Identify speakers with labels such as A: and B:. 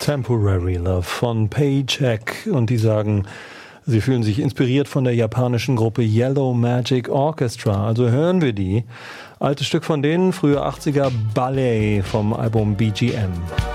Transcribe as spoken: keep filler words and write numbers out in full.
A: Temporary Love von Paycheck, und die sagen, sie fühlen sich inspiriert von der japanischen Gruppe Yellow Magic Orchestra. Also hören wir die. Altes Stück von denen, frühe achtziger Ballet vom Album B G M.